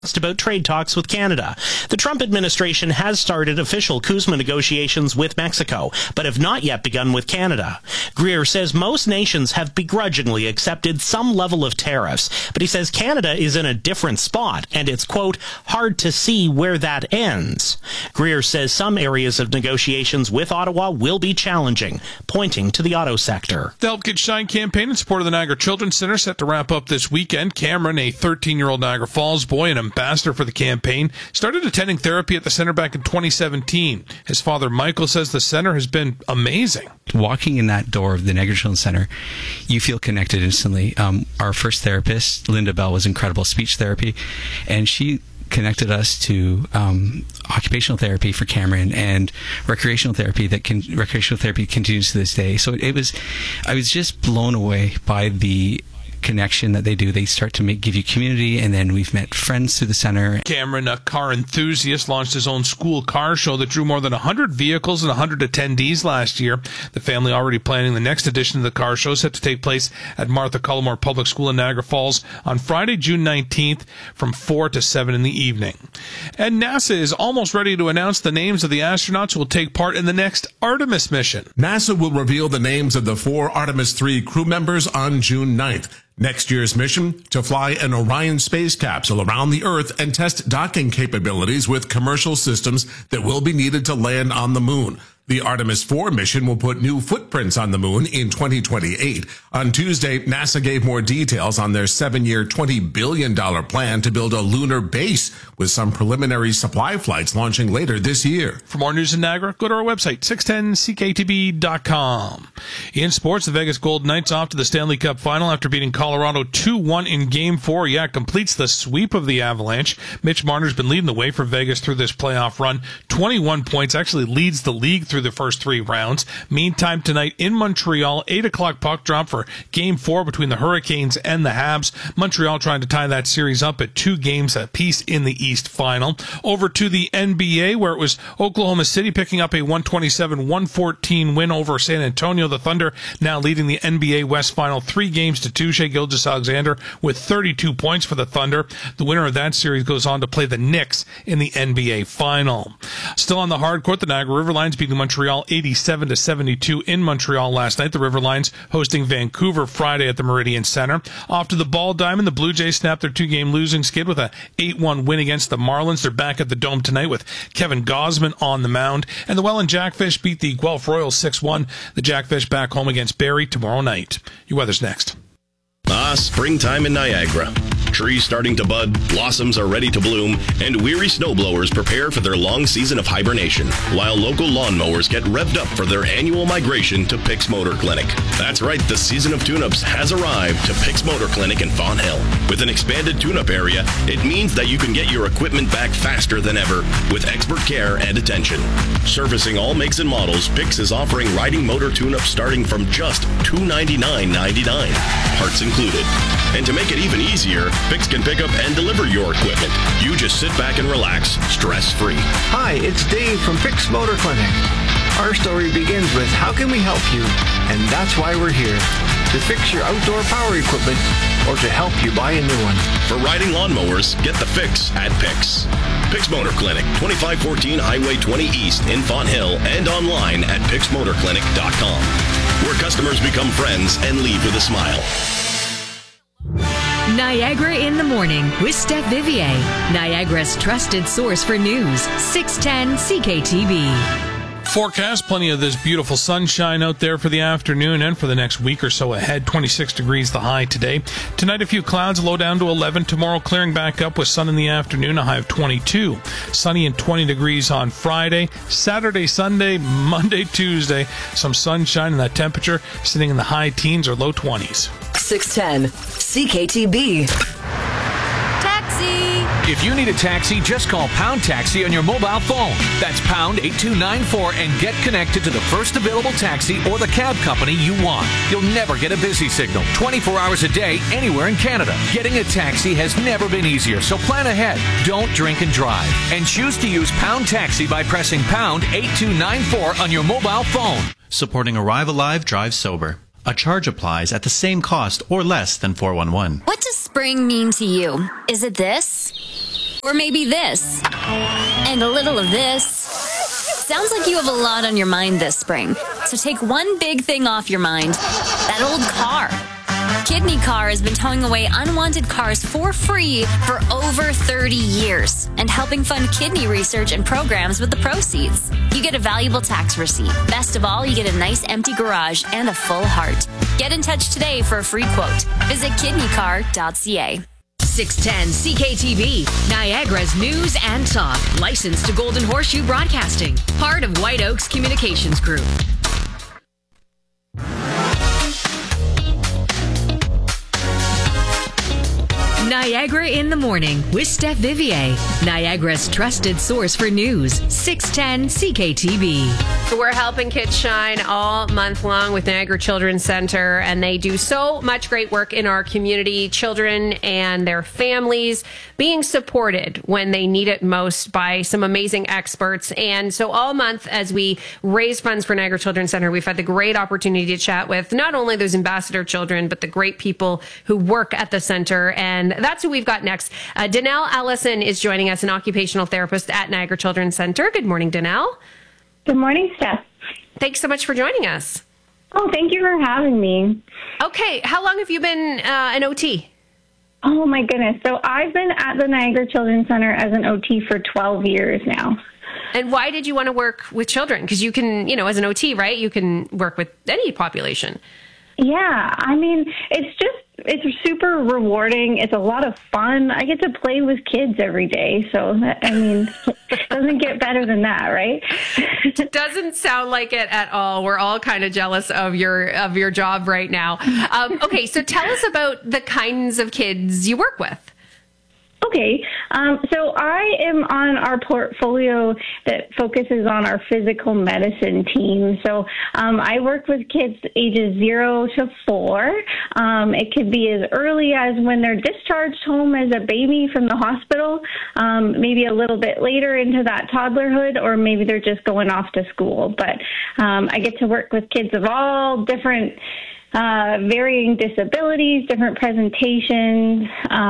about trade talks with Canada. The Trump administration has started official CUSMA negotiations with Mexico, but have not yet begun with Canada. Greer says most nations have begrudgingly accepted some level of tariffs, but he says Canada is in a different spot, and it's, quote, hard to see where that ends. Greer says some areas of negotiations with Ottawa will be challenging, pointing to the auto sector. The Help Kids Shine campaign in support of the Niagara Children's Centre set to wrap up this weekend. Cameron, a 13-year-old Niagara Falls boy and ambassador for the campaign, started attending therapy at the center back in 2017. His father, Michael, says the center has been amazing. Walking in that door of the Niagara Children's Center, you feel connected instantly. Our first therapist, Linda Bell, was incredible, speech therapy, and she connected us to occupational therapy for Cameron and recreational therapy continues to this day. So I was just blown away by the connection that they do. They start to give you community, and then we've met friends through the center. Cameron, a car enthusiast, launched his own school car show that drew more than 100 vehicles and 100 attendees last year. The family already planning the next edition of the car show, set to take place at Martha Cullimore Public School in Niagara Falls on Friday, June 19th from 4 to 7 in the evening. And NASA is almost ready to announce the names of the astronauts who will take part in the next Artemis mission. NASA will reveal the names of the 4 Artemis 3 crew members on June 9th. Next year's mission, to fly an Orion space capsule around the Earth and test docking capabilities with commercial systems that will be needed to land on the moon. The Artemis 4 mission will put new footprints on the moon in 2028. On Tuesday, NASA gave more details on their 7-year, $20 billion plan to build a lunar base, with some preliminary supply flights launching later this year. For more news in Niagara, go to our website, 610ckTB.com. In sports, the Vegas Golden Knights off to the Stanley Cup final after beating Colorado 2-1 in Game 4. Yeah, it completes the sweep of the Avalanche. Mitch Marner's been leading the way for Vegas through this playoff run. 21 points, actually leads the league through the first 3 rounds. Meantime, tonight in Montreal, 8 o'clock puck drop for Game 4 between the Hurricanes and the Habs. Montreal trying to tie that series up at 2 games apiece in the East final. Over to the NBA, where it was Oklahoma City picking up a 127-114 win over San Antonio. The Thunder now leading the NBA West final 3-2. Shai Gilgeous-Alexander with 32 points for the Thunder. The winner of that series goes on to play the Knicks in the NBA final. Still on the hard court, the Niagara Riverlions beating Montreal 87-72 in Montreal last night. The Riverlions hosting Vancouver Friday at the Meridian Center. Off to the Ball Diamond, the Blue Jays snapped their 2-game losing skid with a 8-1 win against the Marlins. They're back at the Dome tonight with Kevin Gausman on the mound. And the Welland Jackfish beat the Guelph Royals 6-1. The Jackfish back home against Barrie tomorrow night. Your weather's next. Springtime in Niagara. Trees starting to bud, blossoms are ready to bloom, and weary snowblowers prepare for their long season of hibernation, while local lawnmowers get revved up for their annual migration to Pick's Motor Clinic. That's right, the season of tune-ups has arrived to Pick's Motor Clinic in Fawn Hill. With an expanded tune-up area, it means that you can get your equipment back faster than ever with expert care and attention. Servicing all makes and models, Pick's is offering riding motor tune-ups starting from just $299.99, parts included. And to make it even easier, Pick's can pick up and deliver your equipment. You just sit back and relax, stress-free. Hi, it's Dave from Pick's Motor Clinic. Our story begins with how can we help you? And that's why we're here. To fix your outdoor power equipment or to help you buy a new one. For riding lawnmowers, get the fix at Pick's. Pick's Motor Clinic, 2514 Highway 20 East in Fawn Hill, and online at picksmotorclinic.com, where customers become friends and leave with a smile. Niagara in the Morning with Steph Vivier, Niagara's trusted source for news, 610 CKTB. Forecast, plenty of this beautiful sunshine out there for the afternoon and for the next week or so ahead. 26 degrees the high today. Tonight, a few clouds, low down to 11. Tomorrow, clearing back up with sun in the afternoon, a high of 22. Sunny and 20 degrees on Friday. Saturday, Sunday, Monday, Tuesday, some sunshine and that temperature sitting in the high teens or low 20s. 610 CKTB. If you need a taxi, just call Pound Taxi on your mobile phone. That's pound 8294 and get connected to the first available taxi or the cab company you want. You'll never get a busy signal 24 hours a day anywhere in Canada. Getting a taxi has never been easier, so plan ahead. Don't drink and drive. And choose to use Pound Taxi by pressing pound 8294 on your mobile phone. Supporting Arrive Alive, Drive Sober. A charge applies at the same cost or less than 411. What does spring mean to you? Is it this? Or maybe this. And a little of this. Sounds like you have a lot on your mind this spring. So take one big thing off your mind. That old car. Kidney Car has been towing away unwanted cars for free for over 30 years and helping fund kidney research and programs with the proceeds. You get a valuable tax receipt. Best of all, you get a nice empty garage and a full heart. Get in touch today for a free quote. Visit kidneycar.ca. 610 CKTB, Niagara's news and talk. Licensed to Golden Horseshoe Broadcasting. Part of White Oaks Communications Group. Niagara in the Morning with Steph Vivier, Niagara's trusted source for news, 610 CKTB. We're helping kids shine all month long with Niagara Children's Center, and they do so much great work in our community. Children and their families being supported when they need it most by some amazing experts. And so all month, as we raise funds for Niagara Children's Center, we've had the great opportunity to chat with not only those ambassador children, but the great people who work at the center. And that's who we've got next. Danelle Allison is joining us, an occupational therapist at Niagara Children's Center. Good morning, Danelle. Good morning, Steph. Thanks so much for joining us. Oh, thank you for having me. Okay, how long have you been an OT? Oh, my goodness. So I've been at the Niagara Children's Center as an OT for 12 years now. And why did you want to work with children? Because you can, as an OT, right, you can work with any population. Yeah, I mean, it's super rewarding. It's a lot of fun. I get to play with kids every day. So, it doesn't get better than that, right? It doesn't sound like it at all. We're all kind of jealous of your job right now. Okay, so tell us about the kinds of kids you work with. Okay, so I am on our portfolio that focuses on our physical medicine team. So I work with kids ages 0 to 4. It could be as early as when they're discharged home as a baby from the hospital, maybe a little bit later into that toddlerhood, or maybe they're just going off to school. But I get to work with kids of all different varying disabilities, different presentations.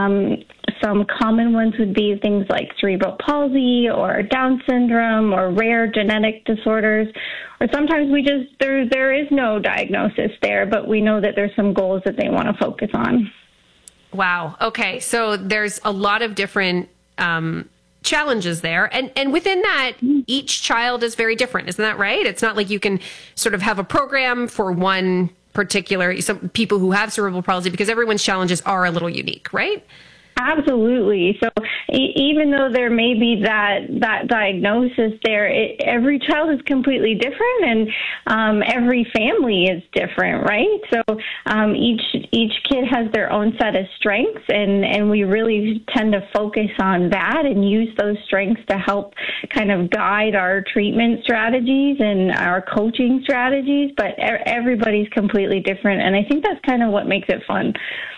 Some common ones would be things like cerebral palsy or Down syndrome or rare genetic disorders. Or sometimes there is no diagnosis there, but we know that there's some goals that they want to focus on. Wow. Okay. So there's a lot of different challenges there. And within that, each child is very different. Isn't that right? It's not like you can sort of have a program for one particular, some people who have cerebral palsy, because everyone's challenges are a little unique, right? Absolutely. So even though there may be that diagnosis there, every child is completely different, and every family is different, right? So each kid has their own set of strengths, and we really tend to focus on that and use those strengths to help kind of guide our treatment strategies and our coaching strategies. But everybody's completely different, and I think that's kind of what makes it fun.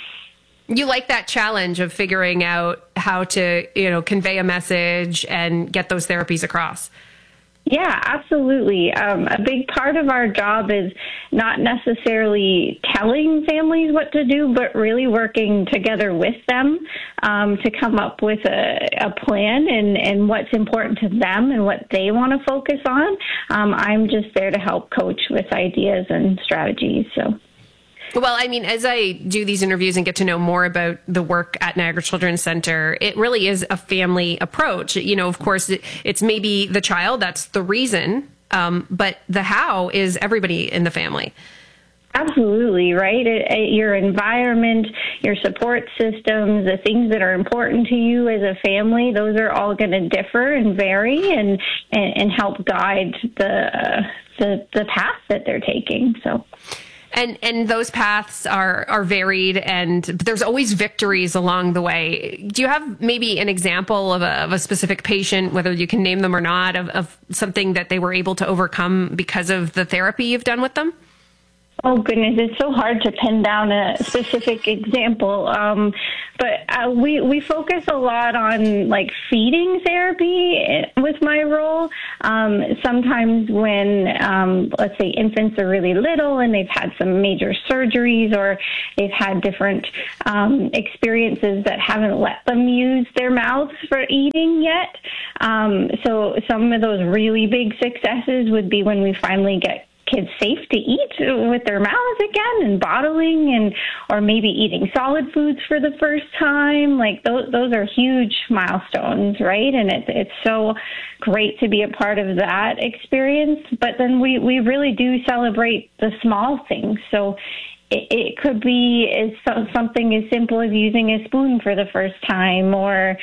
You like that challenge of figuring out how to, convey a message and get those therapies across. Yeah, absolutely. A big part of our job is not necessarily telling families what to do, but really working together with them to come up with a plan and what's important to them and what they want to focus on. I'm just there to help coach with ideas and strategies. So. Well, as I do these interviews and get to know more about the work at Niagara Children's Center, it really is a family approach. Of course, it's maybe the child, that's the reason, but the how is everybody in the family. Absolutely, right? Your environment, your support systems, the things that are important to you as a family, those are all going to differ and vary and help guide the path that they're taking. So. And those paths are varied, and there's always victories along the way. Do you have maybe an example of a specific patient, whether you can name them or not, of something that they were able to overcome because of the therapy you've done with them? Oh, goodness, it's so hard to pin down a specific example. But we focus a lot on, like, feeding therapy with my role. Sometimes when, let's say, infants are really little and they've had some major surgeries or they've had different experiences that haven't let them use their mouths for eating yet. So some of those really big successes would be when we finally get kids safe to eat with their mouths again and bottling or maybe eating solid foods for the first time. Like those are huge milestones, right? And it's so great to be a part of that experience. But then we really do celebrate the small things. So it could be something as simple as using a spoon for the first time or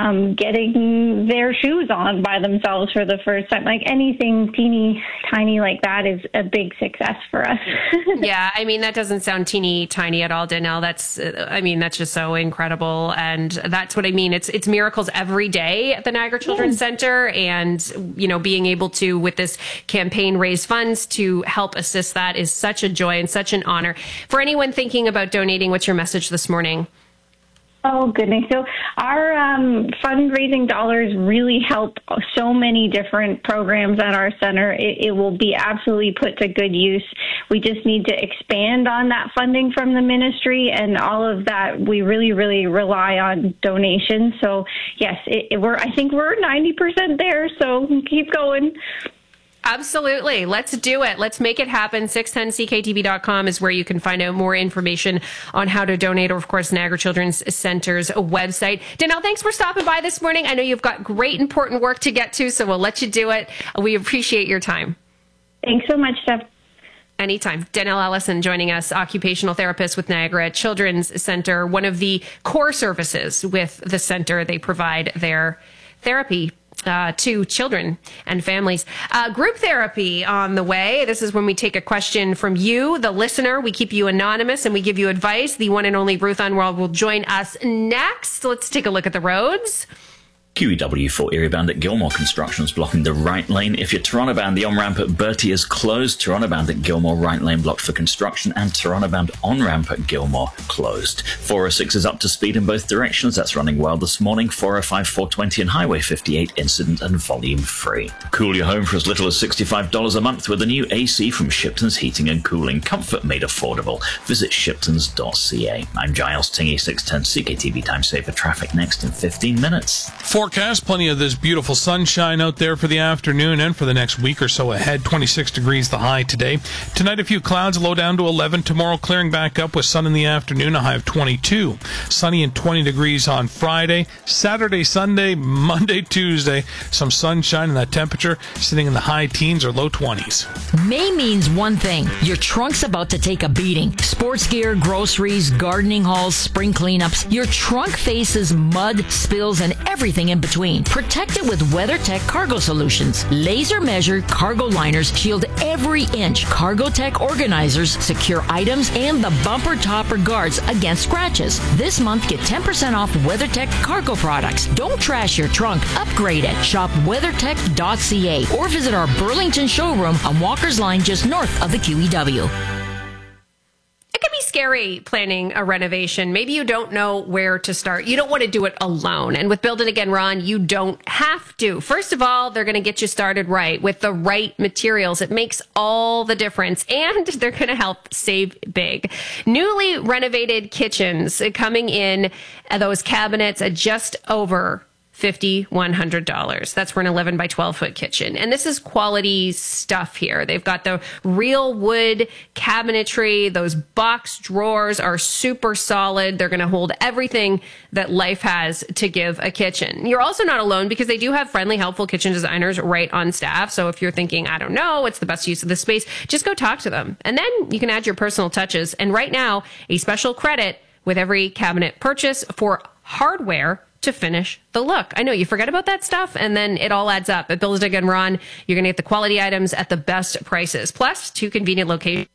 getting their shoes on by themselves for the first time. Like anything teeny tiny like that is a big success for us. Yeah, I mean, that doesn't sound teeny tiny at all, Danielle. That's just so incredible. And that's what I mean. It's miracles every day at the Niagara Children's Center. And, you know, being able to, with this campaign, raise funds to help assist that is such a joy and such an honor. For anyone thinking about donating, what's your message this morning? Oh, goodness. So our fundraising dollars really help so many different programs at our center. It will be absolutely put to good use. We just need to expand on that funding from the ministry, and all of that, we really, really rely on donations. So, yes, I think we're 90% there, so keep going. Absolutely. Let's do it. Let's make it happen. 610ckTV.com is where you can find out more information on how to donate, or, of course, Niagara Children's Center's website. Danielle, thanks for stopping by this morning. I know you've got great, important work to get to, so we'll let you do it. We appreciate your time. Thanks so much, Steph. Anytime. Danielle Ellison joining us, occupational therapist with Niagara Children's Center, one of the core services with the center. They provide their therapy to children and families. Group therapy on the way. This is when we take a question from you, the listener. We keep you anonymous and we give you advice. The one and only Ruth Unworld will join us next. Let's take a look at the roads. QEW for area bound at Gilmore. Construction is blocking the right lane. If you're Toronto bound, the on-ramp at Bertie is closed. Toronto bound at Gilmore, right lane blocked for construction, and Toronto bound on-ramp at Gilmore closed. 406 is up to speed in both directions. That's running well this morning. 405, 420 and Highway 58 incident and volume free. Cool your home for as little as $65 a month with a new AC from Shipton's Heating and Cooling. Comfort made affordable. Visit shiptons.ca. I'm Giles Tingy, 610 CKTV Time Saver Traffic next in 15 minutes. Forecast, plenty of this beautiful sunshine out there for the afternoon and for the next week or so ahead. 26 degrees the high today. Tonight, a few clouds, low down to 11. Tomorrow, clearing back up with sun in the afternoon, a high of 22. Sunny and 20 degrees on Friday. Saturday, Sunday, Monday, Tuesday, some sunshine and that temperature sitting in the high teens or low 20s. May means one thing. Your trunk's about to take a beating. Sports gear, groceries, gardening hauls, spring cleanups. Your trunk faces mud, spills, and everything in between. Protect it with WeatherTech Cargo Solutions. Laser measured cargo liners shield every inch. CargoTech organizers secure items and the bumper topper guards against scratches. This month, get 10% off WeatherTech cargo products. Don't trash your trunk. Upgrade it. Shop weathertech.ca or visit our Burlington showroom on Walker's Line just north of the QEW. It can be scary planning a renovation. Maybe you don't know where to start. You don't want to do it alone. And with Build It Again, Ron, you don't have to. First of all, they're going to get you started right with the right materials. It makes all the difference. And they're going to help save big. Newly renovated kitchens coming in, those cabinets at just over $5,100. That's for an 11 by 12 foot kitchen. And this is quality stuff here. They've got the real wood cabinetry. Those box drawers are super solid. They're going to hold everything that life has to give a kitchen. You're also not alone because they do have friendly, helpful kitchen designers right on staff. So if you're thinking, I don't know, what's the best use of this space, just go talk to them. And then you can add your personal touches. And right now, a special credit with every cabinet purchase for hardware to finish the look. I know you forget about that stuff and then it all adds up. At Build It Again, Ron, you're going to get the quality items at the best prices. Plus, 2 convenient locations.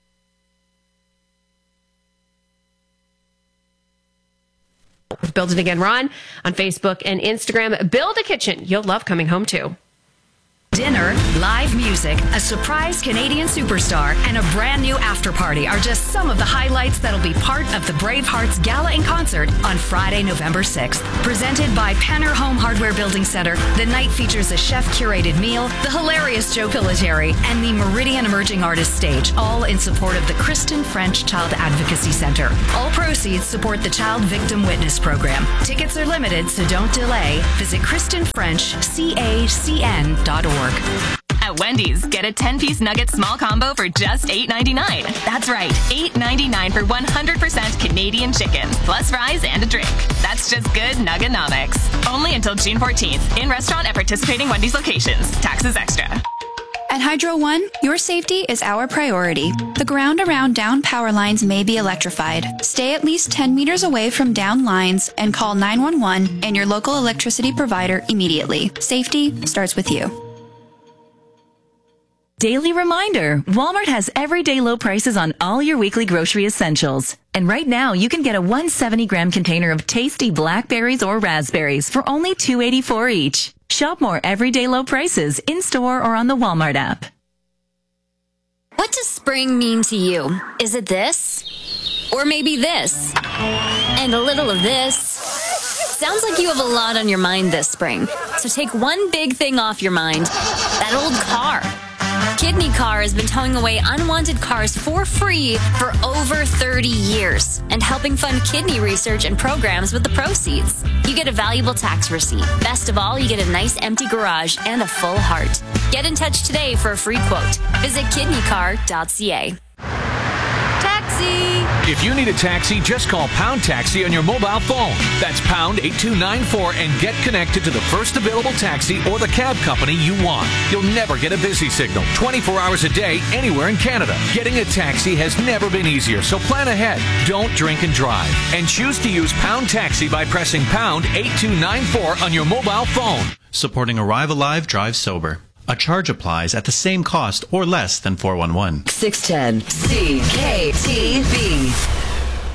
Build It Again, Ron on Facebook and Instagram. Build a kitchen you'll love coming home to. Dinner, live music, a surprise Canadian superstar, and a brand new after party are just some of the highlights that'll be part of the Bravehearts Gala and Concert on Friday, November 6th. Presented by Penner Home Hardware Building Center, the night features a chef-curated meal, the hilarious Joe Pilateri, and the Meridian Emerging Artists Stage, all in support of the Kristen French Child Advocacy Center. All proceeds support the Child Victim Witness Program. Tickets are limited, so don't delay. Visit KristenFrenchCACN.org. At Wendy's, get a 10-piece nugget small combo for just $8.99. That's right, $8.99 for 100% Canadian chicken, plus fries and a drink. That's just good Nuggenomics. Only until June 14th, in restaurant at participating Wendy's locations. Taxes extra. At Hydro One, your safety is our priority. The ground around down power lines may be electrified. Stay at least 10 meters away from down lines and call 911 and your local electricity provider immediately. Safety starts with you. Daily reminder, Walmart has everyday low prices on all your weekly grocery essentials. And right now, you can get a 170-gram container of tasty blackberries or raspberries for only $2.84 each. Shop more everyday low prices in-store or on the Walmart app. What does spring mean to you? Is it this? Or maybe this? And a little of this? Sounds like you have a lot on your mind this spring. So take one big thing off your mind. That old car. Kidney Car has been towing away unwanted cars for free for over 30 years and helping fund kidney research and programs with the proceeds. You get a valuable tax receipt. Best of all, you get a nice empty garage and a full heart. Get in touch today for a free quote. Visit kidneycar.ca. Taxi! If you need a taxi, just call Pound Taxi on your mobile phone. That's pound 8294 and get connected to the first available taxi or the cab company you want. You'll never get a busy signal 24 hours a day anywhere in Canada. Getting a taxi has never been easier, so plan ahead. Don't drink and drive. And choose to use Pound Taxi by pressing pound 8294 on your mobile phone. Supporting Arrive Alive, Drive Sober. A charge applies at the same cost or less than 411. 610 CKTB.